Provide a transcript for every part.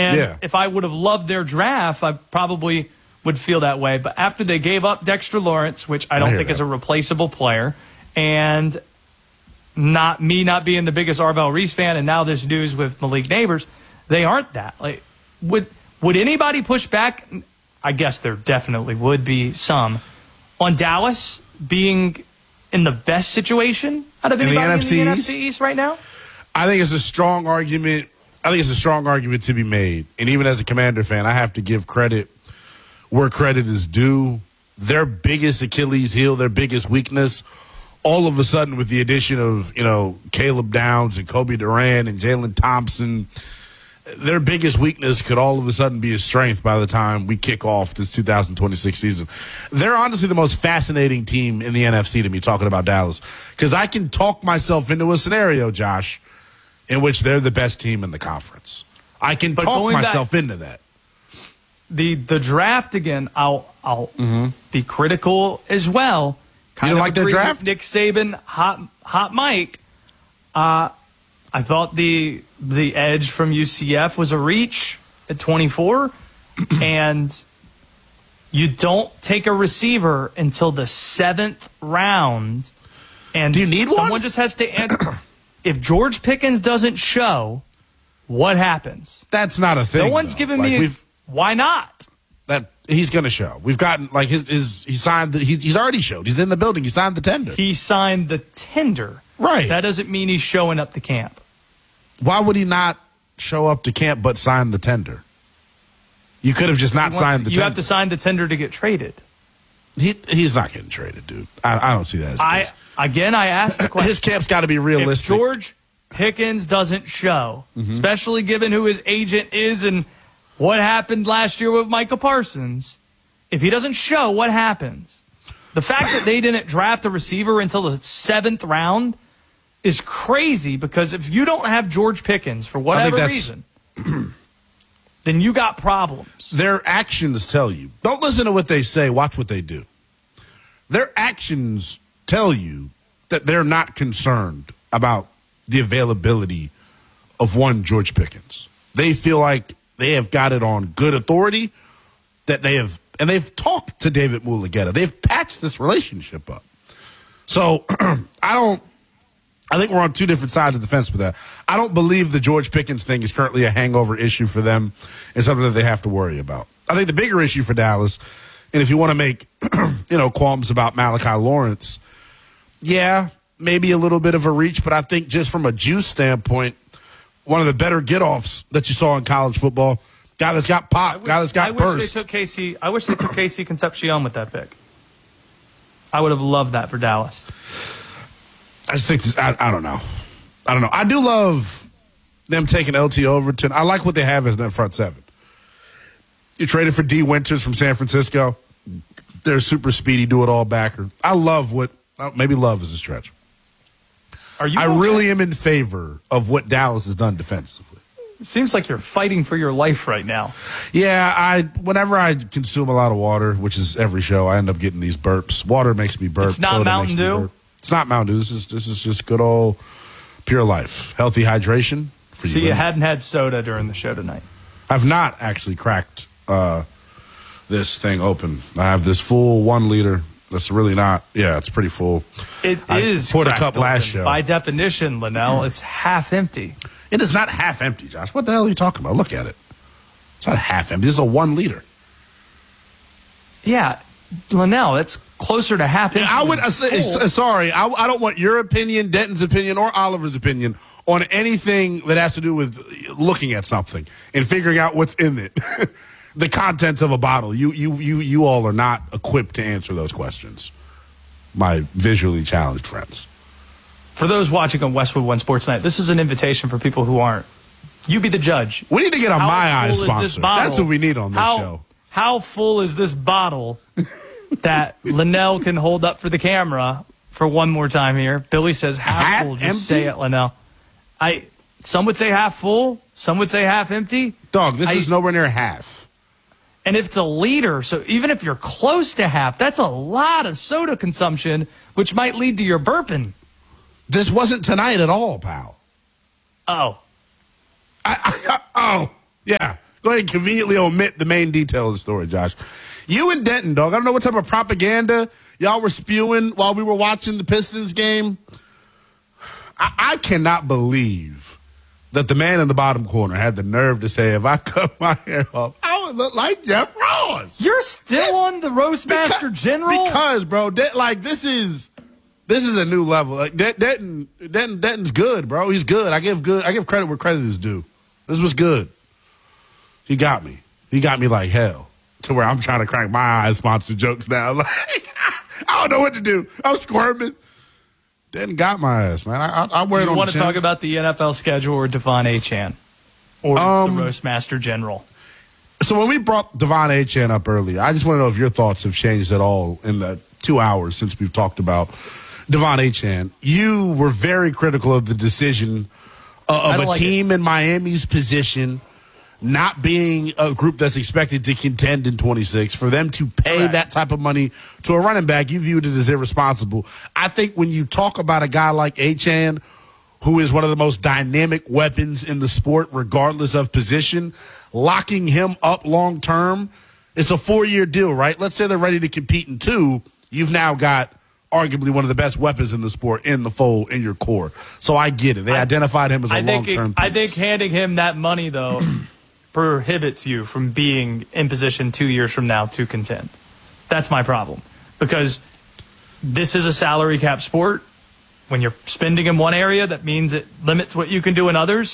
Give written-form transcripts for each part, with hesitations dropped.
And if I would have loved their draft, I probably would feel that way. But after they gave up Dexter Lawrence, which I don't think is a replaceable player, and not being the biggest Arvell Reese fan, and now this news with Malik Neighbors, they aren't that. Like, would anybody push back? I guess there definitely would be some on Dallas being in the best situation out of anybody in the NFC East right now. I think it's a strong argument. I think it's a strong argument to be made. And even as a Commander fan, I have to give credit where credit is due. Their biggest Achilles heel, their biggest weakness, all of a sudden with the addition of, Caleb Downs and Kobe Durant and Jalen Thompson, their biggest weakness could all of a sudden be a strength by the time we kick off this 2026 season. They're honestly the most fascinating team in the NFC to me, talking about Dallas, because I can talk myself into a scenario, Josh, in which they're the best team in the conference. I can talk myself into that. The draft, again, I'll be critical as well. You didn't like their draft? Nick Saban, hot Mike. I thought the edge from UCF was a reach at 24, and you don't take a receiver until the 7th round. And do you need someone one? Just has to answer. If George Pickens doesn't show, what happens? That's not a thing. No one's giving me why not? That he's going to show. We've gotten he signed. He's already showed. He's in the building. He signed the tender. He signed the tender. Right. That doesn't mean he's showing up to camp. Why would he not show up to camp but sign the tender? You could have just not signed the tender. You have to sign the tender to get traded. He's not getting traded, dude. I don't see that as the case. Again, I asked the question. His camp's got to be realistic. If George Pickens doesn't show, especially given who his agent is and what happened last year with Micah Parsons, if he doesn't show, what happens? The fact that they didn't draft a receiver until the 7th round is crazy, because if you don't have George Pickens for whatever reason, then you got problems. Their actions tell you. Don't listen to what they say. Watch what they do. Their actions tell you that they're not concerned about the availability of one George Pickens. They feel like they have got it on good authority that they've talked to David Mulugheta. They've patched this relationship up. So I think we're on two different sides of the fence with that. I don't believe the George Pickens thing is currently a hangover issue for them and something that they have to worry about. I think the bigger issue for Dallas, and if you want to make qualms about Malachi Lawrence, yeah, maybe a little bit of a reach, but I think just from a juice standpoint, one of the better get-offs that you saw in college football, guy that's got pop, guy that's got burst. I wish they took Casey Concepcion with that pick. I would have loved that for Dallas. I just think I don't know. I do love them taking LT Overton. I like what they have as their front seven. You traded for D. Winters from San Francisco. They're super speedy, do-it-all backer. I love maybe love is a stretch. I really am in favor of what Dallas has done defensively. It seems like you're fighting for your life right now. Yeah, whenever I consume a lot of water, which is every show, I end up getting these burps. Water makes me burp. It's not Mountain Dew? It's not Mountain Dew. This is just good old pure life. Healthy hydration for you. So you hadn't had soda during the show tonight? I've not actually cracked this thing open. I have this full 1 liter. That's really not. Yeah, it's pretty full. It is. Poured a cup last show. By definition, Linnell, it's half empty. It is not half empty, Josh. What the hell are you talking about? Look at it. It's not half empty. This is a 1 liter. Yeah, Linnell, that's closer to half empty. I would sorry. I don't want your opinion, Denton's opinion, or Oliver's opinion on anything that has to do with looking at something and figuring out what's in it. The contents of a bottle. You all are not equipped to answer those questions, my visually challenged friends. For those watching on Westwood One Sports Night, this is an invitation for people who aren't. You be the judge. We need to get a My Eyes sponsor. That's what we need on this show. How full is this bottle that Linnell can hold up for the camera for one more time here? Billy says half full. Just empty? say it, Linnell. Some would say half full. Some would say half empty. Dog, this is nowhere near half. And if it's a liter, so even if you're close to half, that's a lot of soda consumption, which might lead to your burping. This wasn't tonight at all, pal. Oh. Oh, yeah. Go ahead and conveniently omit the main detail of the story, Josh. You and Denton, dog. I don't know what type of propaganda y'all were spewing while we were watching the Pistons game. I cannot believe that the man in the bottom corner had the nerve to say, if I cut my hair off, I would look like Jeff Ross. You're still on the Roastmaster General? Because, bro, this is a new level. Like Denton's good, bro. He's good. I give credit where credit is due. This was good. He got me. He got me like hell to where I'm trying to crack my eyes sponsor jokes now. Like, I don't know what to do. I'm squirming. Denton got my ass, man. I wear it on the chin. You want to talk about the NFL schedule or Devon Achane or the Roastmaster General? So when we brought Devon Achane up earlier, I just want to know if your thoughts have changed at all in the 2 hours since we've talked about Devon Achane. You were very critical of the decision of a team in Miami's position not being a group that's expected to contend in 26, for them to pay that type of money to a running back, you viewed it as irresponsible. I think when you talk about a guy like Achane, who is one of the most dynamic weapons in the sport, regardless of position, locking him up long term, it's a 4-year deal, right? Let's say they're ready to compete in 2. You've now got arguably one of the best weapons in the sport in the fold, in your core. So I get it. They identified him as a long-term piece. I think handing him that money, though, prohibits you from being in position 2 years from now to contend. That's my problem. Because this is a salary cap sport. When you're spending in one area, that means it limits what you can do in others.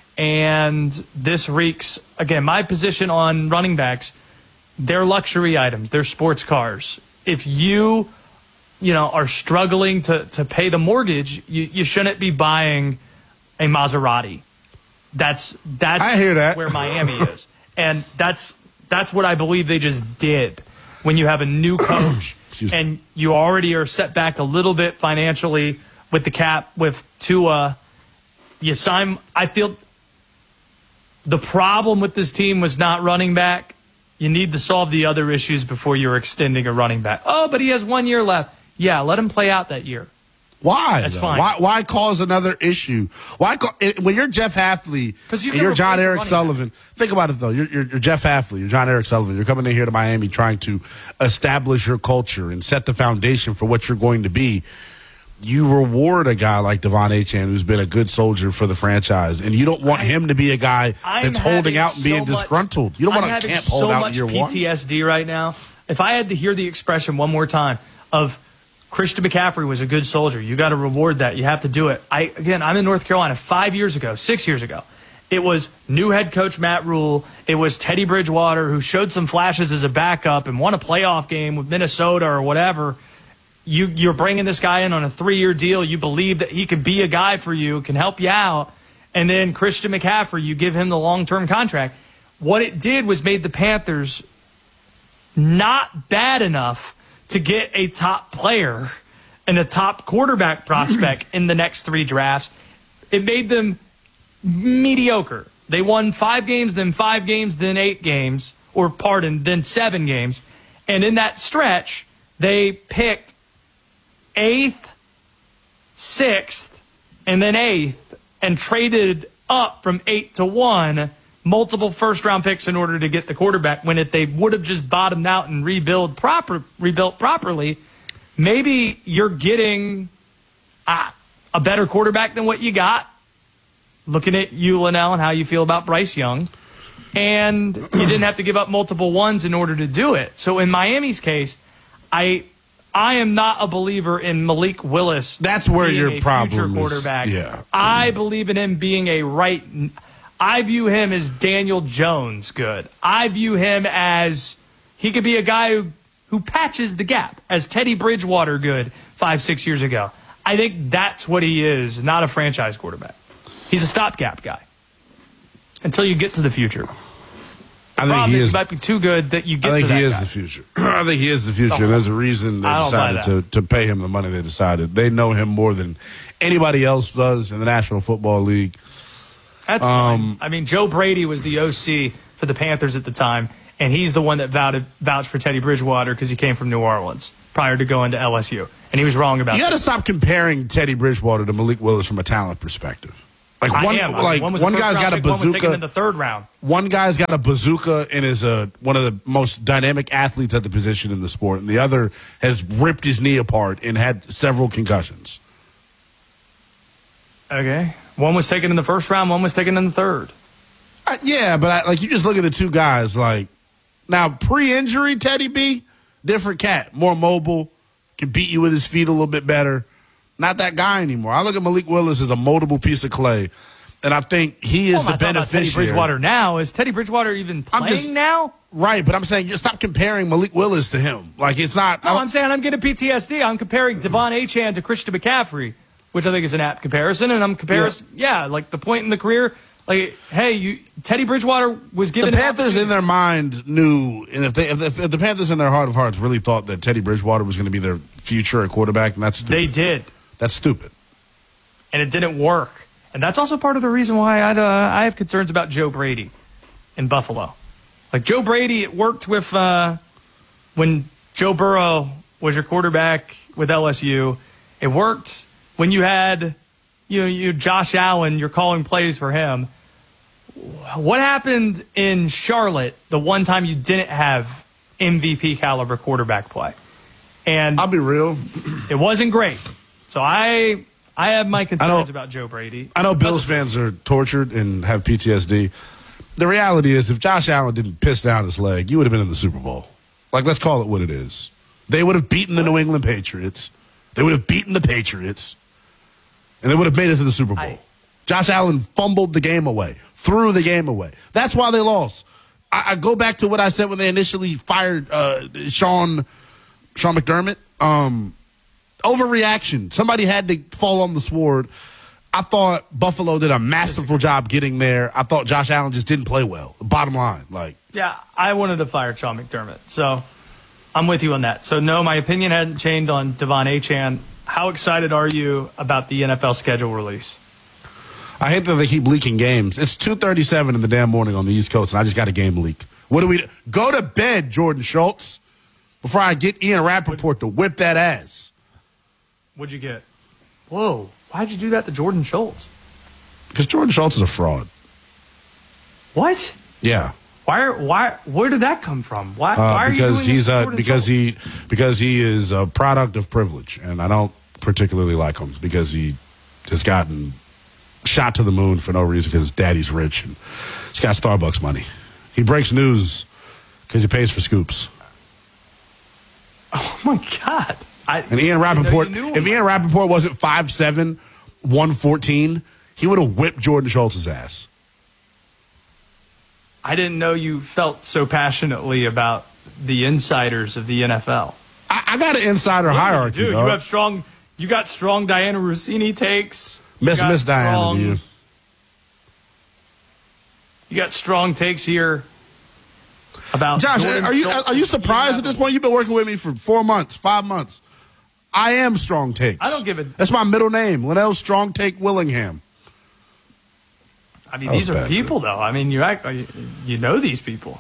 And this reeks, again, my position on running backs, they're luxury items. They're sports cars. If you are struggling to pay the mortgage, you shouldn't be buying a Maserati. That's I hear that. Where Miami is. And that's what I believe they just did. When you have a new coach and you already are set back a little bit financially with the cap, with Tua, you sign. I feel the problem with this team was not running back. You need to solve the other issues before you're extending a running back. Oh, but he has 1 year left. Yeah, let him play out that year. Why? That's fine. Why cause another issue? When you're Jeff Hafley and you're John Eric Sullivan, think about it, though. You're Jeff Hafley. You're John Eric Sullivan. You're coming in here to Miami trying to establish your culture and set the foundation for what you're going to be. You reward a guy like Devon Achane, who's been a good soldier for the franchise, and you don't want him to be a guy that's holding out and being disgruntled. You don't want to camp hold out in year one. PTSD right now. If I had to hear the expression one more time of Christian McCaffrey was a good soldier, you got to reward that. You have to do it. I'm in North Carolina 6 years ago. It was new head coach Matt Rule. It was Teddy Bridgewater, who showed some flashes as a backup and won a playoff game with Minnesota or whatever. You're bringing this guy in on a 3-year deal. You believe that he can be a guy for you, can help you out. And then Christian McCaffrey, you give him the long-term contract. What it did was made the Panthers not bad enough to get a top player and a top quarterback prospect in the next 3 drafts. It made them mediocre. They won 5 games, then 5 games, then 8 games, then 7 games. And in that stretch, they picked 8th, 6th, and then 8th, and traded up from 8 to 1, multiple first-round picks in order to get the quarterback. When if they would have just bottomed out and rebuilt properly, maybe you're getting a better quarterback than what you got. Looking at you, Linnell, and how you feel about Bryce Young. And you didn't have to give up multiple ones in order to do it. So in Miami's case, I am not a believer in Malik Willis. That's where your problem is. Quarterback. Yeah. I believe in him being I view him as Daniel Jones good. I view him as he could be a guy who patches the gap, as Teddy Bridgewater good 5-6 years ago. I think that's what he is, not a franchise quarterback. He's a stopgap guy until you get to the future. I think he might be too good that you get to that guy. I think he is the future. I think he is the future. And there's a reason they decided to pay him the money they decided. They know him more than anybody else does in the National Football League. That's fine. I mean, Joe Brady was the OC for the Panthers at the time, and he's the one that vouched for Teddy Bridgewater because he came from New Orleans prior to going to LSU. And he was wrong about that. You got to stop comparing Teddy Bridgewater to Malik Willis from a talent perspective. Like one guy's got a bazooka. One was taken in the third round. One guy's got a bazooka and is one of the most dynamic athletes at the position in the sport, and the other has ripped his knee apart and had several concussions. Okay. One was taken in the first round. One was taken in the third. Yeah, but you just look at the two guys. Like now, pre-injury, Teddy B, different cat, more mobile, can beat you with his feet a little bit better. Not that guy anymore. I look at Malik Willis as a moldable piece of clay, and I think he is the beneficiary. Teddy Bridgewater now. Is Teddy Bridgewater even playing now? Right, but I'm saying just stop comparing Malik Willis to him. Like it's not. No, I'm saying I'm getting PTSD. I'm comparing Devon Achane to Christian McCaffrey, which I think is an apt comparison, and I'm comparing. Yeah, like the point in the career. Like, hey, Teddy Bridgewater was given. The Panthers in their mind knew, and if the Panthers in their heart of hearts really thought that Teddy Bridgewater was going to be their future at quarterback, and that's stupid. They did. That's stupid. And it didn't work. And that's also part of the reason why I have concerns about Joe Brady in Buffalo. Like Joe Brady, it worked with when Joe Burrow was your quarterback with LSU. It worked when you had you Josh Allen, you're calling plays for him. What happened in Charlotte the one time you didn't have MVP caliber quarterback play? And I'll be real. It wasn't great. So I have my concerns about Joe Brady. I know Bills fans are tortured and have PTSD. The reality is if Josh Allen didn't piss down his leg, you would have been in the Super Bowl. Like, let's call it what it is. They would have beaten the New England Patriots. They would have beaten the Patriots. And they would have made it to the Super Bowl. Josh Allen fumbled the game away, threw the game away. That's why they lost. I go back to what I said when they initially fired Sean McDermott. Overreaction. Somebody had to fall on the sword. I thought Buffalo did a masterful job getting there. I thought Josh Allen just didn't play well. Bottom line. Yeah, I wanted to fire Sean McDermott. So I'm with you on that. So, no, my opinion hadn't changed on Devon Achane. How excited are you about the NFL schedule release? I hate that they keep leaking games. It's 2:37 in the damn morning on the East Coast, and I just got a game leak. What do we do? Go to bed, Jordan Schultz, before I get Ian Rappaport to whip that ass. What'd you get? Whoa. Why'd you do that to Jordan Schultz? Because Jordan Schultz is a fraud. What? Yeah. Where did that come from? Why are you doing this to Jordan Schultz? Because he is a product of privilege, and I don't particularly like him because he has gotten shot to the moon for no reason because his daddy's rich and he's got Starbucks money. He breaks news because he pays for scoops. Oh, my God. And Ian Rappaport, if Ian Rappaport wasn't 5'7", 114, he would have whipped Jordan Schultz's ass. I didn't know you felt so passionately about the insiders of the NFL. I got an insider hierarchy, dude. You got strong Diana Rossini takes. Miss Diana, you got strong takes here about Josh. Jordan Are you surprised at this point? You've been working with me for 4 months, 5 months. I am Strong Takes. I don't give it. That's my middle name, Linnell Strong Take Willingham. I mean, these are people, though. I mean, you know these people.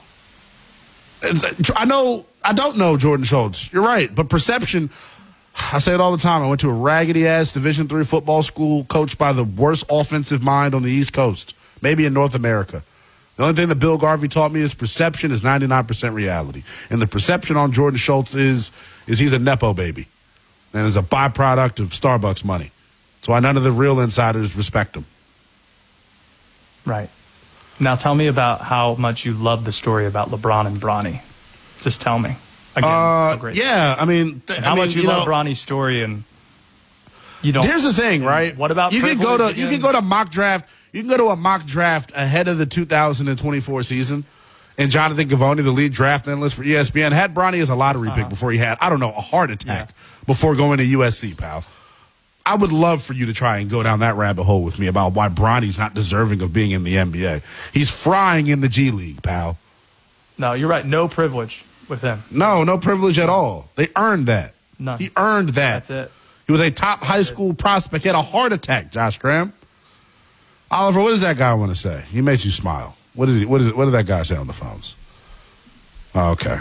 I don't know Jordan Schultz. You're right, but perception. I say it all the time. I went to a raggedy-ass Division III football school coached by the worst offensive mind on the East Coast, maybe in North America. The only thing that Bill Garvey taught me is perception is 99% reality. And the perception on Jordan Schultz is he's a Nepo baby and is a byproduct of Starbucks money. That's why none of the real insiders respect him. Right. Now tell me about how much you love the story about LeBron and Bronny. Just tell me. Again, yeah, I mean... how much you love Bronny's story and you don't... Here's the thing, right? What about... You can go to mock draft... You can go to a mock draft ahead of the 2024 season, and Jonathan Givony, the lead draft analyst for ESPN, had Bronny as a lottery pick before he had, a heart attack before going to USC, pal. I would love for you to try and go down that rabbit hole with me about why Bronny's not deserving of being in the NBA. He's frying in the G League, pal. No, you're right. No privilege with him. No privilege at all. They earned that. None. He earned that. That's it. He was a top high school prospect. He had a heart attack, Josh Graham. Oliver, what does that guy want to say? He makes you smile. What did that guy say on the phones? Oh, okay.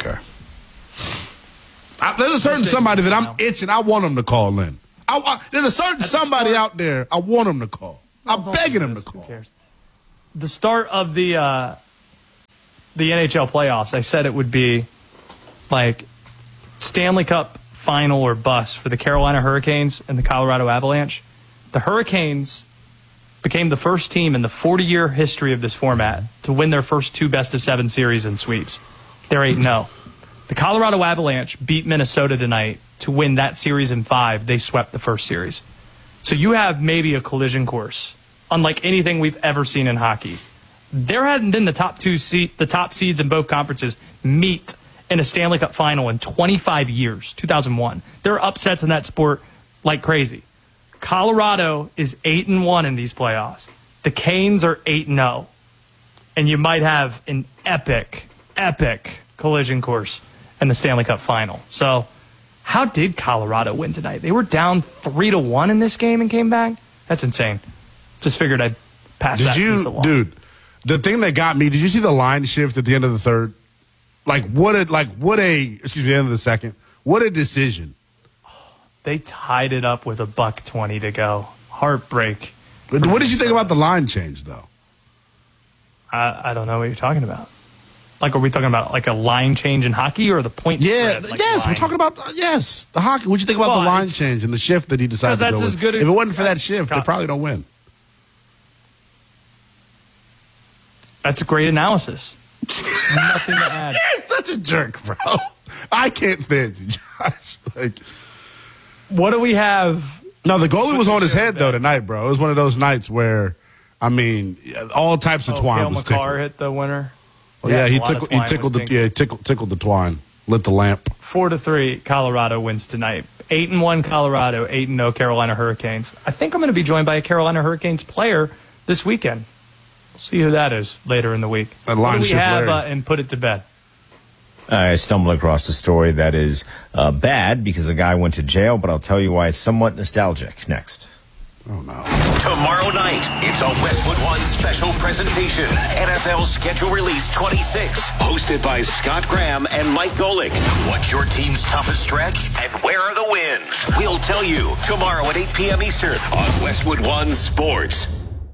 There's a certain somebody that I'm itching. I want him to call in. There's a certain somebody out there I want him to call. I'm begging him to call. Who cares? The start of the NHL playoffs, I said it would be like Stanley Cup final or bust for the Carolina Hurricanes and the Colorado Avalanche. The Hurricanes became the first team in the 40-year history of this format to win their first 2 best-of-7 series in sweeps. They're 8-0. The Colorado Avalanche beat Minnesota tonight to win that series in 5. They swept the first series. So you have maybe a collision course, unlike anything we've ever seen in hockey. There hadn't been the top seeds in both conferences meet in a Stanley Cup final in 25 years, 2001. There are upsets in that sport like crazy. Colorado is 8-1 in these playoffs. The Canes are 8-0. And you might have an epic collision course in the Stanley Cup final. So how did Colorado win tonight? They were down 3-1 in this game and came back? That's insane. Just figured I'd pass that piece along. Dude, the thing that got me, did you see the line shift at the end of the third? The end of the second. What a decision. They tied it up with $1:20 to go. Heartbreak. But what did you think about the line change, though? I don't know what you're talking about. Like, are we talking about like a line change in hockey or the point spread? We're talking about, the hockey. What did you think about the line change and the shift that he decided to go with? If it wasn't for that shift, they probably don't win. That's a great analysis. Nothing to add. You're such a jerk, bro. I can't stand you, Josh. What do we have? No, the goalie was on his head, though, tonight, bro. It was one of those nights where, all types of twine was tickled. Cale Makar hit the winner. Oh, yeah, he tickled the twine, lit the lamp. 4-3, Colorado wins tonight. 8-1 Colorado, 8-0 Carolina Hurricanes. I think I'm going to be joined by a Carolina Hurricanes player this weekend. We'll see who that is later in the week. What do we have and put it to bed? I stumbled across a story that is bad because the guy went to jail, but I'll tell you why it's somewhat nostalgic next. Oh, no. Tomorrow night, it's a Westwood One special presentation. NFL Schedule Release 26, hosted by Scott Graham and Mike Golick. What's your team's toughest stretch, and where are the wins? We'll tell you tomorrow at 8 p.m. Eastern on Westwood One Sports.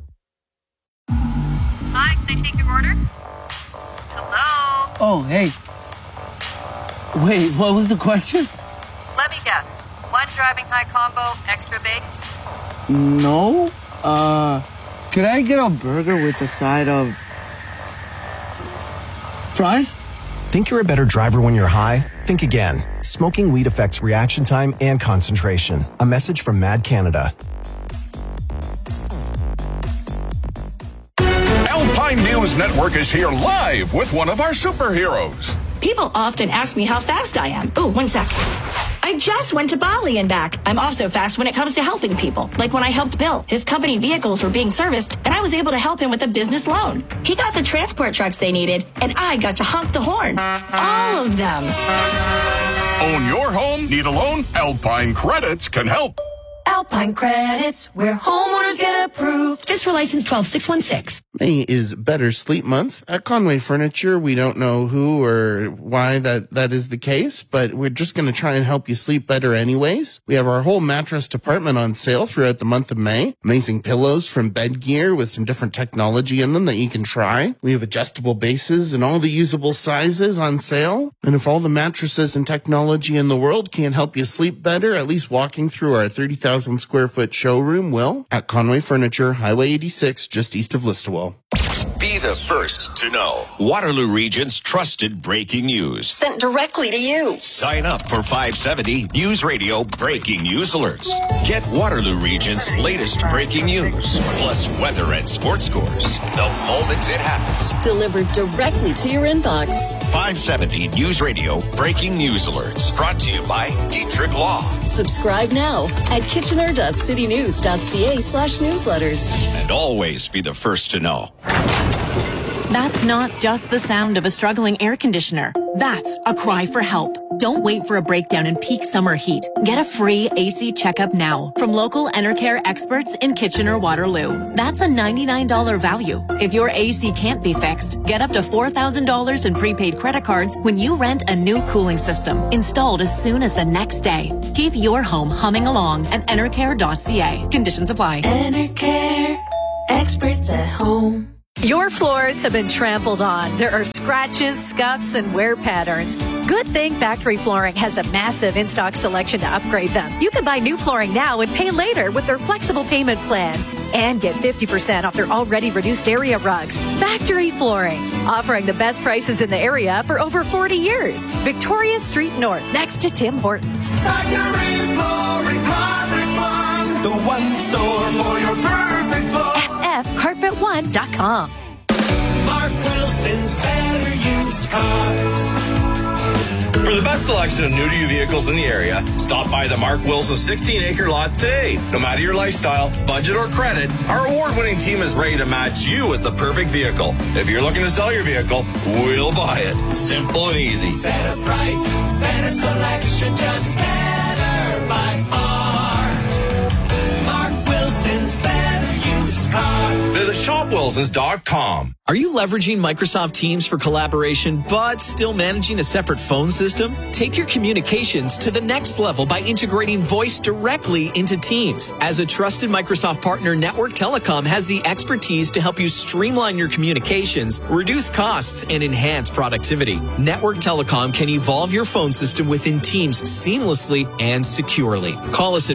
Hi, can I take your order? Hello? Oh, hey. Wait, what was the question? Let me guess. One driving high combo, extra baked? No. Could I get a burger with a side of fries? Think you're a better driver when you're high? Think again. Smoking weed affects reaction time and concentration. A message from Mad Canada. Alpine News Network is here live with one of our superheroes. People often ask me how fast I am. Oh, 1 sec. I just went to Bali and back. I'm also fast when it comes to helping people. Like when I helped Bill. His company vehicles were being serviced, and I was able to help him with a business loan. He got the transport trucks they needed, and I got to honk the horn. All of them. Own your home? Need a loan? Alpine Credits can help. Alpine Credits, where homeowners get approved. FSR license 12616. May is Better Sleep Month. At Conway Furniture, we don't know who or why that is the case, but we're just going to try and help you sleep better anyways. We have our whole mattress department on sale throughout the month of May. Amazing pillows from Bed Gear with some different technology in them that you can try. We have adjustable bases and all the usable sizes on sale. And if all the mattresses and technology in the world can't help you sleep better, at least walking through our 30,000 square foot showroom will at Conway Furniture, Highway 86, just east of Listowel. Be the first to know. Waterloo Region's trusted breaking news. Sent directly to you. Sign up for 570 News Radio Breaking News Alerts. Get Waterloo Region's latest breaking news, plus weather and sports scores, the moment it happens. Delivered directly to your inbox. 570 News Radio Breaking News Alerts. Brought to you by Dietrich Law. Subscribe now at kitchener.citynews.ca/newsletters. And always be the first to know. That's not just the sound of a struggling air conditioner. That's a cry for help. Don't wait for a breakdown in peak summer heat. Get a free AC checkup now from local Enercare experts in Kitchener-Waterloo. That's a $99 value. If your AC can't be fixed, get up to $4,000 in prepaid credit cards when you rent a new cooling system installed as soon as the next day. Keep your home humming along at enercare.ca. Conditions apply. Enercare. Experts at home. Your floors have been trampled on. There are scratches, scuffs, and wear patterns. Good thing Factory Flooring has a massive in-stock selection to upgrade them. You can buy new flooring now and pay later with their flexible payment plans. And get 50% off their already reduced area rugs. Factory Flooring, offering the best prices in the area for over 40 years. Victoria Street North, next to Tim Hortons. Factory Flooring, Carpet One, the one store for your perfect floor. FFCarpet1.com. Mark Wilson's Better Used Cars. For the best selection of new-to-you vehicles in the area, stop by the Mark Wilson 16-acre lot today. No matter your lifestyle, budget, or credit, our award-winning team is ready to match you with the perfect vehicle. If you're looking to sell your vehicle, we'll buy it. Simple and easy. Better price, better selection, just better by far. Mark Wilson's Better Used Cars. Visit shopwilsons.com. Are you leveraging Microsoft Teams for collaboration, but still managing a separate phone system? Take your communications to the next level by integrating voice directly into Teams. As a trusted Microsoft partner, Network Telecom has the expertise to help you streamline your communications, reduce costs, and enhance productivity. Network Telecom can evolve your phone system within Teams seamlessly and securely. Call us at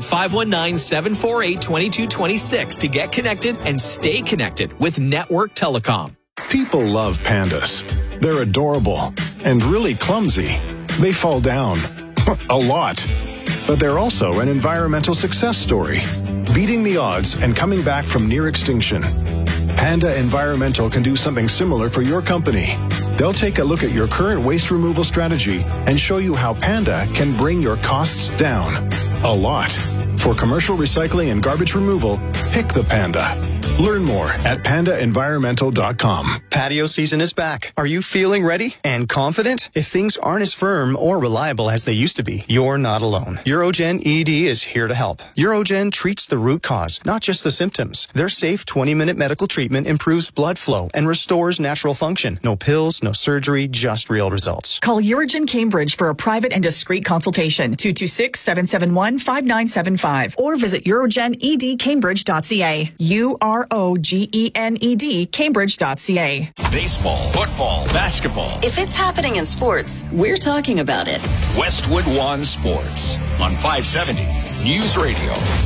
519-748-2226 to get connected and stay connected with Network Telecom. People love pandas. They're adorable and really clumsy. They fall down a lot. But they're also an environmental success story, beating the odds and coming back from near extinction. Panda Environmental can do something similar for your company. They'll take a look at your current waste removal strategy and show you how Panda can bring your costs down a lot. For commercial recycling and garbage removal, pick the Panda. Learn more at pandaenvironmental.com. Patio season is back. Are you feeling ready and confident? If things aren't as firm or reliable as they used to be, you're not alone. Urogen ED is here to help. Urogen treats the root cause, not just the symptoms. Their safe 20-minute medical treatment improves blood flow and restores natural function. No pills, no surgery, just real results. Call Urogen Cambridge for a private and discreet consultation. 226-771-5975 or visit urogenedcambridge.ca. UROGENED Cambridge.ca. Baseball, football, basketball. If it's happening in sports, we're talking about it. Westwood One Sports on 570 News Radio.